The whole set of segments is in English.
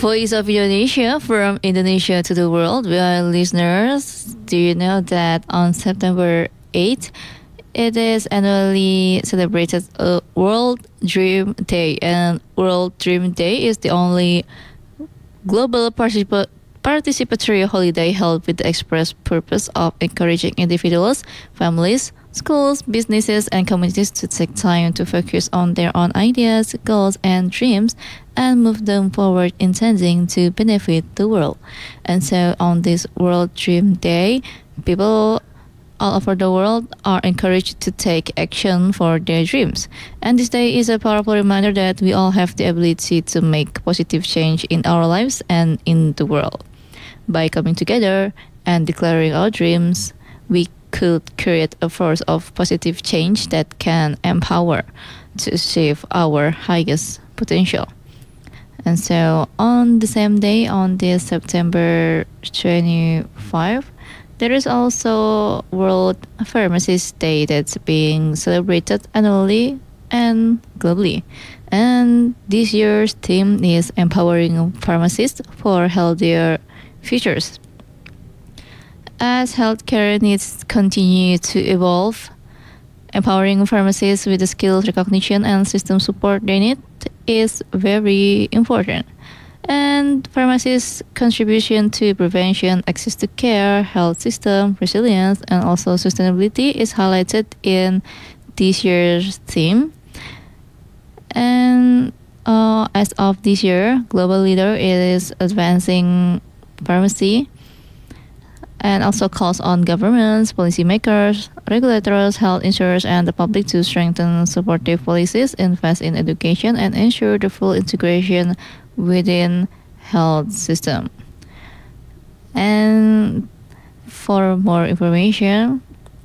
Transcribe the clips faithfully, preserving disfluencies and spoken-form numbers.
Voice of Indonesia, from Indonesia to the world. Well, listeners, do you know that on September eighth, it is annually celebrated a World Dream Day, and World Dream Day is the only global participa- participatory holiday held with the express purpose of encouraging individuals, families, schools, businesses, and communities to take time to focus on their own ideas, goals, and dreams and move them forward, intending to benefit the world. And so, on this World Dream Day, people all over the world are encouraged to take action for their dreams. And this day is a powerful reminder that we all have the ability to make positive change in our lives and in the world. By coming together and declaring our dreams, we could create a force of positive change that can empower to achieve our highest potential. And so on the same day, on this September twenty-fifth, there is also World Pharmacist Day that's being celebrated annually and globally. And this year's theme is empowering pharmacists for healthier futures. As healthcare needs continue to evolve, empowering pharmacists with the skills, recognition, and system support they need is very important. And pharmacists' contribution to prevention, access to care, health system, resilience, and also sustainability is highlighted in this year's theme. And uh, as of this year, global leader is advancing pharmacy and also calls on governments, policymakers, regulators, health insurers, and the public to strengthen supportive policies, invest in education, and ensure the full integration within health system. And for more information,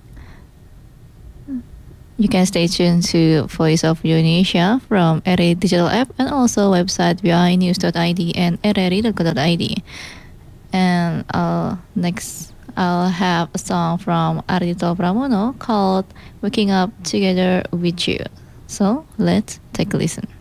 you can stay tuned to Voice of Indonesia from R R I Digital App and also website v i news dot i d and r r i dot co dot i d. And uh, next, I'll have a song from Ardhito Pramono called Waking Up Together With You. So let's take a listen.